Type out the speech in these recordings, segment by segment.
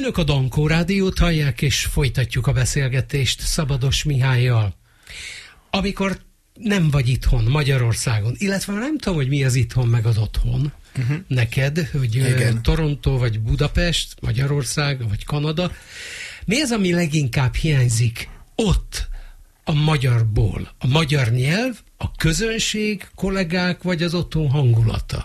Önök a Dankó Rádiót hallják, és folytatjuk a beszélgetést Szabados Mihállyal. Amikor nem vagy itthon, Magyarországon, illetve nem tudom, hogy mi az itthon meg az otthon neked, hogy igen. Toronto, vagy Budapest, Magyarország, vagy Kanada. Mi az, ami leginkább hiányzik ott a magyarból? A magyar nyelv, a közönség, kollégák, vagy az otthon hangulata?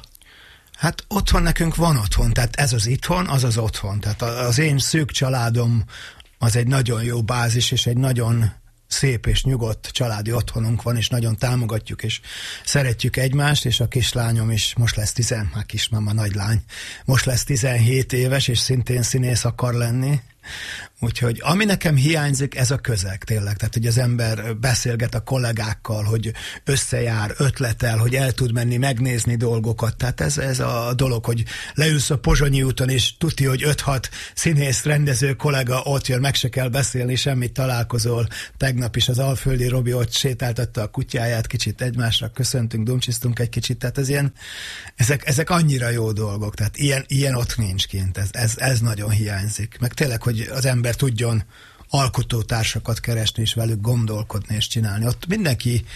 Hát otthon nekünk van otthon, tehát ez az itthon, az az otthon. Tehát az én szűk családom az egy nagyon jó bázis, és egy nagyon szép és nyugodt családi otthonunk van, és nagyon támogatjuk, és szeretjük egymást, és a kislányom is most lesz már nagylány, most lesz 17 éves, és szintén színész akar lenni. Úgyhogy ami nekem hiányzik, ez a közeg tényleg. Tehát, hogy az ember beszélget a kollégákkal, hogy összejár, ötletel, hogy el tud menni megnézni dolgokat. Tehát ez a dolog, hogy leülsz a Pozsonyi úton, és tuti, hogy 5-6 színész, rendező kollega ott jön, meg se kell beszélni, semmit, találkozol. Tegnap is az Alföldi Robi ott sétáltatta a kutyáját, kicsit egymásra köszöntünk, dumcsisztunk egy kicsit. Tehát ezek annyira jó dolgok. Tehát ilyen ott nincs kint. Ez nagyon hiányzik. Meg tényleg, hogy az ember tudjon alkotótársakat keresni, és velük gondolkodni és csinálni. Ott mindenki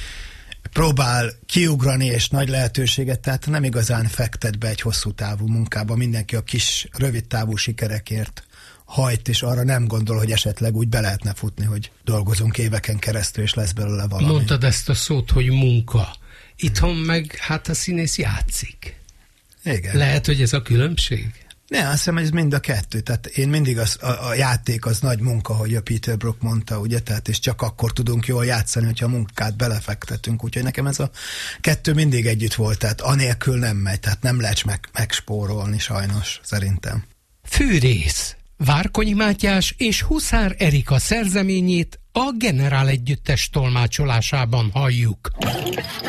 próbál kiugrani, és nagy lehetőséget, tehát nem igazán fektet be egy hosszú távú munkába. Mindenki a kis, rövid távú sikerekért hajt, és arra nem gondol, hogy esetleg úgy be lehetne futni, hogy dolgozunk éveken keresztül, és lesz belőle valami. Mondtad ezt a szót, hogy munka. Itthon meg hát a színész játszik. Igen. Lehet, hogy ez a különbség? Ne, azt hiszem, ez mind a kettő. Tehát én mindig a játék az nagy munka, hogy a Peter Brook mondta, ugye? Tehát és csak akkor tudunk jól játszani, hogyha a munkát belefektetünk. Úgyhogy nekem ez a kettő mindig együtt volt, tehát anélkül nem megy, tehát nem lehet megspórolni sajnos, szerintem. Fűrész. Várkonyi Mátyás és Huszár Erika szerzeményét a Generál Együttes tolmácsolásában halljuk.